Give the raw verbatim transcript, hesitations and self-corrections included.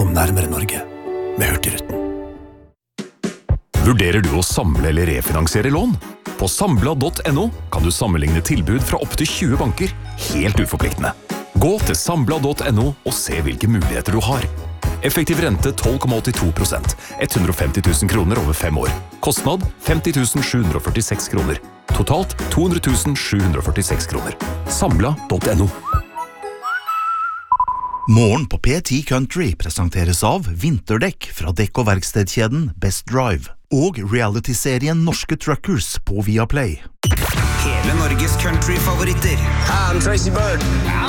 Kom nærmere Norge med Hurtigruten. Vurderer du å samle eller refinansiere lån? På Sambla punktum no kan du sammenligne tilbud fra opp til tjue banker, helt uforpliktende. Gå til Sambla punktum no og se hvilke muligheter du har. Effektiv rente tolv komma åttito prosent, hundre og femti tusen kroner over fem år. Kostnad femti tusen sju hundre og førtiseks kroner. Totalt to hundre tusen sju hundre og førtiseks kroner. Sambla punktum no. Morgen på P ti Country presenteres av vinterdekk fra dekk- og verkstedkjeden Best Drive og reality-serien Norske Truckers på Viaplay. Hele Norges country-favoritter. I'm Tracy Bird. I'm